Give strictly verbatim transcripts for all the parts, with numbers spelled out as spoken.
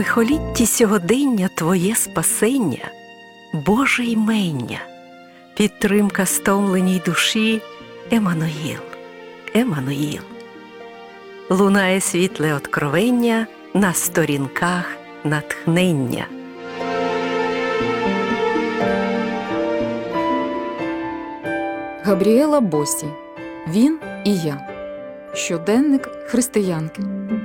лихолітті сьогодення Твоє спасення, Боже ймення, підтримка стомленій душі, Еммануїл, Еммануїл. Лунає світле откровення на сторінках натхнення. Габріела Босі. Він і я. Щоденник християнки.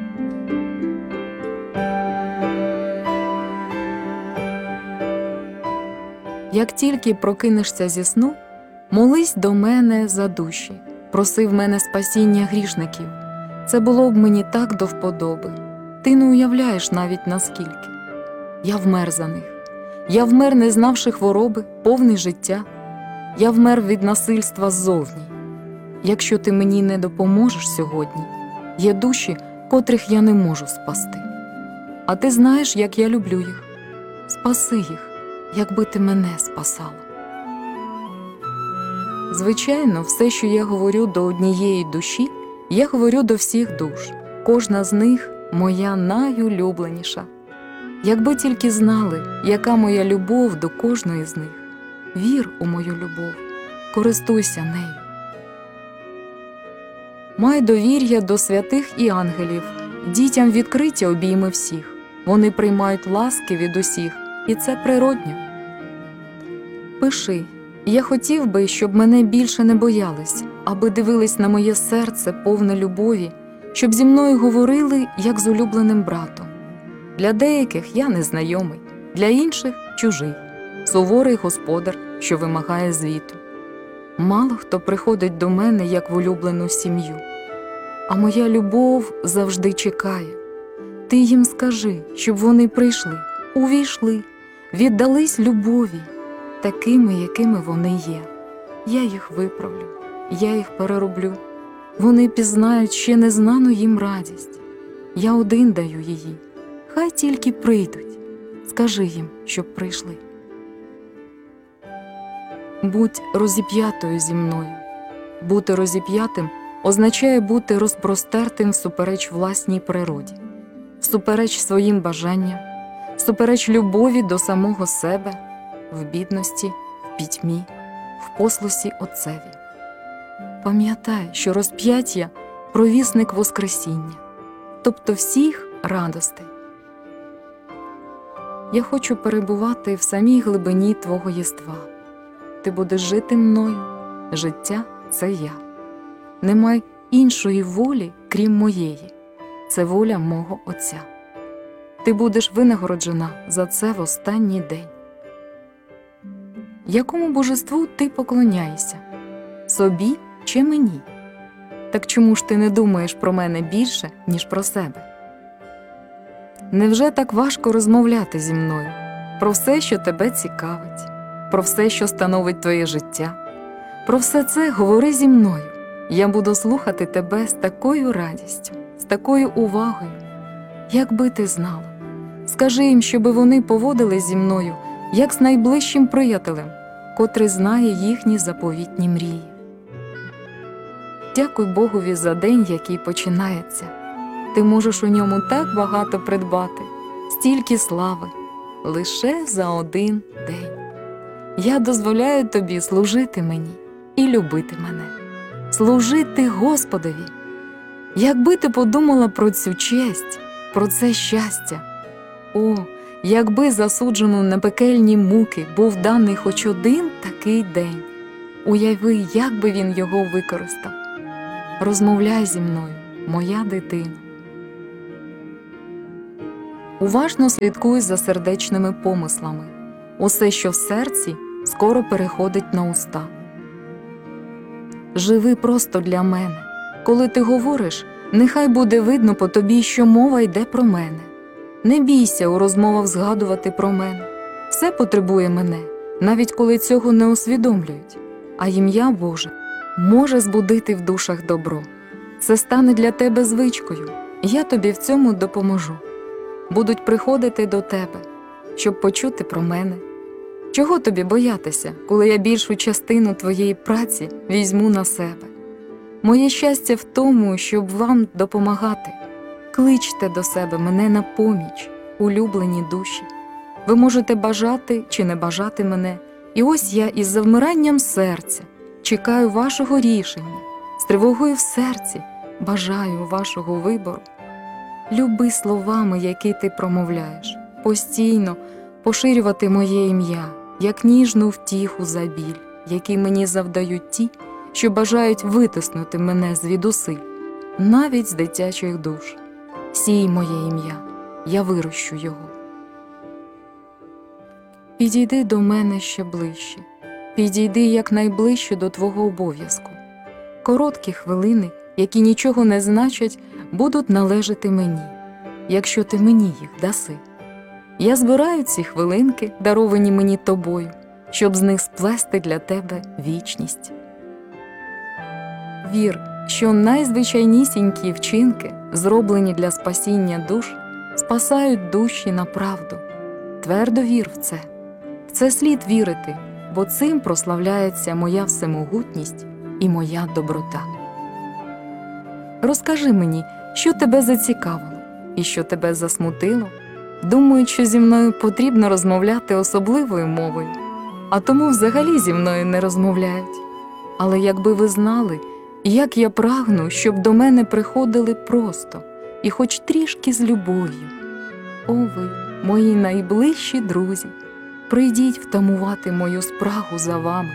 Як тільки прокинешся зі сну, молись до мене за душі, проси в мене спасіння грішників. Це було б мені так до вподоби. Ти не уявляєш навіть наскільки. Я вмер за них. Я вмер, не знавши хвороби, повний життя. Я вмер від насильства ззовні. Якщо ти мені не допоможеш сьогодні, є душі, котрих я не можу спасти. А ти знаєш, як я люблю їх. Спаси їх, якби ти мене спасала. Звичайно, все, що я говорю до однієї душі, я говорю до всіх душ. Кожна з них моя найулюбленіша. Якби тільки знали, яка моя любов до кожної з них. Вір у мою любов, користуйся нею. Май довір'я до святих і ангелів, дітям відкриті обійми всіх. Вони приймають ласки від усіх, і це природньо. Пиши, я хотів би, щоб мене більше не боялись, аби дивились на моє серце повне любові, щоб зі мною говорили, як з улюбленим братом. Для деяких я незнайомий, для інших – чужий, суворий господар, що вимагає звіту. Мало хто приходить до мене, як в улюблену сім'ю. А моя любов завжди чекає. Ти їм скажи, щоб вони прийшли, увійшли, віддались любові, такими, якими вони є. Я їх виправлю, я їх перероблю. Вони пізнають ще незнану їм радість. Я один даю її. Хай тільки прийдуть. Скажи їм, щоб прийшли. Будь розіп'ятою зі мною. Бути розіп'ятим означає бути розпростертим всупереч власній природі, всупереч своїм бажанням, всупереч любові до самого себе, в бідності, в пітьмі, в послусі Отцеві. Пам'ятай, що розп'яття – провісник Воскресіння, тобто всіх радостей. Я хочу перебувати в самій глибині Твого єства. Ти будеш жити мною, життя – це я. Немає іншої волі, крім моєї. Це воля мого Отця. Ти будеш винагороджена за це в останній день. Якому божеству ти поклоняєшся? Собі чи мені? Так чому ж ти не думаєш про мене більше, ніж про себе? Невже так важко розмовляти зі мною про все, що тебе цікавить, про все, що становить твоє життя? Про все це говори зі мною. Я буду слухати тебе з такою радістю, з такою увагою. Якби ти знала, скажи їм, щоби вони поводились зі мною, як з найближчим приятелем, котрий знає їхні заповітні мрії. Дякуй Богові за день, який починається. Ти можеш у ньому так багато придбати, стільки слави, лише за один день. Я дозволяю тобі служити мені і любити мене. Служити Господові. Якби ти подумала про цю честь, про це щастя. О, якби засуджену на пекельні муки був даний хоч один такий день. Уяви, як би він його використав. Розмовляй зі мною, моя дитина. Уважно слідкуй за сердечними помислами. Усе, що в серці, скоро переходить на уста. Живи просто для мене. Коли ти говориш, нехай буде видно по тобі, що мова йде про мене. Не бійся у розмовах згадувати про мене. Все потребує мене, навіть коли цього не усвідомлюють. А ім'я Боже може збудити в душах добро. Це стане для тебе звичкою. Я тобі в цьому допоможу. Будуть приходити до тебе, щоб почути про мене. Чого тобі боятися, коли я більшу частину твоєї праці візьму на себе? Моє щастя в тому, щоб вам допомагати. Кличте до себе мене на поміч. улюблені душі. Ви можете бажати чи не бажати мене, і ось я із завмиранням серця чекаю вашого рішення, з тривогою в серці бажаю вашого вибору. Люби словами, які ти промовляєш, постійно поширювати моє ім'я, як ніжну втіху за біль, які мені завдають ті, що бажають витиснути мене звідусиль, навіть з дитячих душ. Сій моє ім'я, я вирощу його. Підійди до мене ще ближче, підійди якнайближче до твого обов'язку. Короткі хвилини, які нічого не значать, будуть належати мені, якщо ти мені їх даси. Я збираю ці хвилинки, даровані мені тобою, щоб з них сплести для тебе вічність. Вір, що найзвичайнісінькі вчинки, зроблені для спасіння душ, спасають душі направду. Твердо вір в це. В це слід вірити, бо цим прославляється моя всемогутність і моя доброта. Розкажи мені, що тебе зацікавило і що тебе засмутило. Думають, що зі мною потрібно розмовляти особливою мовою, а тому взагалі зі мною не розмовляють. Але якби ви знали, як я прагну, щоб до мене приходили просто і хоч трішки з любов'ю. О ви, мої найближчі друзі, прийдіть втамувати мою спрагу за вами.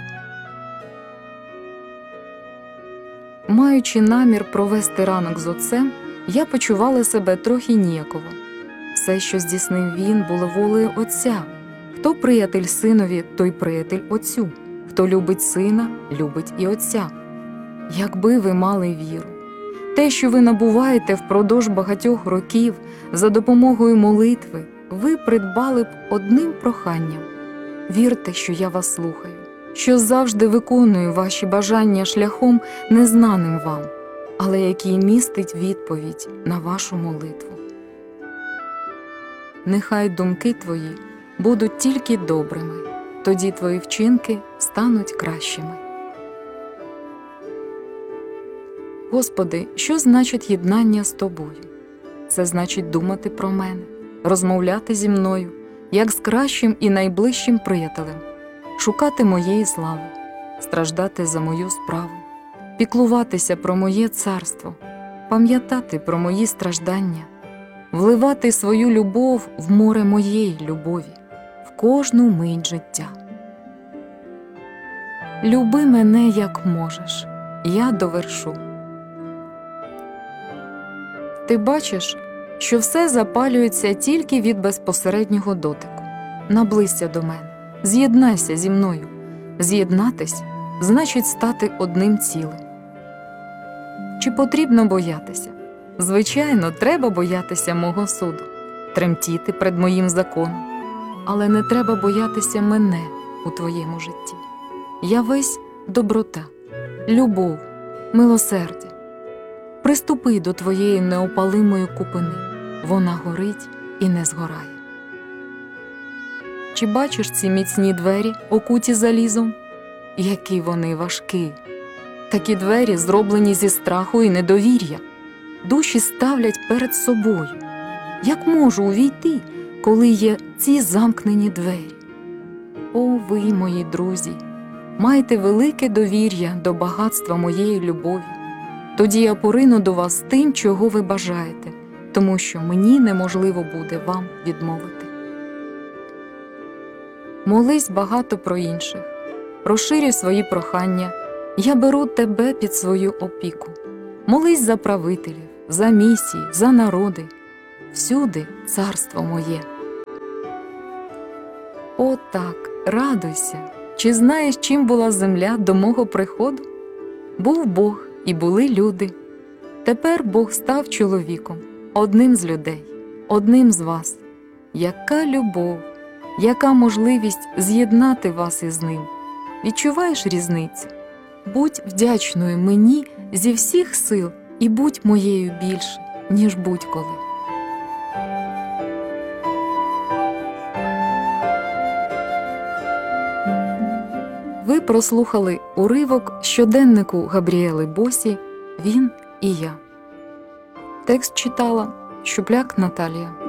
Маючи намір провести ранок з отцем, я почувала себе трохи ніяково. Все, що здійснив він, було волею Отця. Хто приятель синові, той приятель Отцю. Хто любить сина, любить і Отця. Якби ви мали віру, те, що ви набуваєте впродовж багатьох років за допомогою молитви, ви придбали б одним проханням. Вірте, що я вас слухаю, що завжди виконую ваші бажання шляхом незнаним вам, але який містить відповідь на вашу молитву. Нехай думки твої будуть тільки добрими, тоді твої вчинки стануть кращими. Господи, що значить єднання з Тобою? Це значить думати про мене, розмовляти зі мною, як з кращим і найближчим приятелем, шукати моєї слави, страждати за мою справу, піклуватися про моє царство, пам'ятати про мої страждання, вливати свою любов в море моєї любові, в кожну мить життя. Люби мене, як можеш, я довершу. Ти бачиш, що все запалюється тільки від безпосереднього дотику. Наблизься до мене, з'єднайся зі мною. З'єднатись – значить стати одним цілим. Чи потрібно боятися? Звичайно, треба боятися мого суду, тремтіти перед моїм законом. Але не треба боятися мене у твоєму житті. Я весь доброта, любов, милосердя. Приступи до твоєї неопалимої купини, вона горить і не згорає. Чи бачиш ці міцні двері, окуті залізом? Які вони важкі! Такі двері зроблені зі страху і недовір'я. Душі ставлять перед собою. Як можу увійти, коли є ці замкнені двері? О, ви, мої друзі, майте велике довір'я до багатства моєї любові. Тоді я порину до вас тим, чого ви бажаєте, тому що мені неможливо буде вам відмовити. Молись багато про інших, розширюй свої прохання, я беру тебе під свою опіку. Молись за правителів, за місії, за народи. Всюди царство моє. О так, радуйся! Чи знаєш, чим була земля до мого приходу? Був Бог і були люди. Тепер Бог став чоловіком, одним з людей, одним з вас. Яка любов, яка можливість з'єднати вас із ним. Відчуваєш різницю? Будь вдячною мені зі всіх сил і будь моєю більше, ніж будь-коли. Ви прослухали уривок щоденнику Габріели Босі «Він і я». Текст читала Щупляк Наталія.